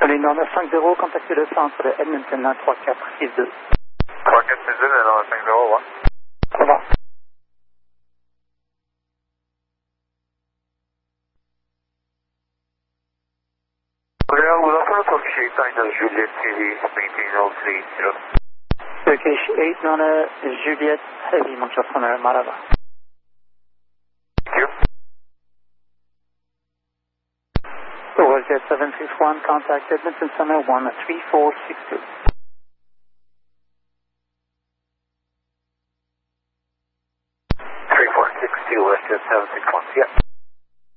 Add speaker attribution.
Speaker 1: Colline 950, contactez le centre de Edmonton 13462.
Speaker 2: 3462, le 950, au revoir.
Speaker 1: Au revoir.
Speaker 2: Ground Leopard, Turkish 89 Juliet TV, maintain 030.
Speaker 1: Turkish 89 Juliet Heavy, Montreal, Maraba.
Speaker 2: Thank you.
Speaker 1: Overjet 761, contact Edmonton Center 13462.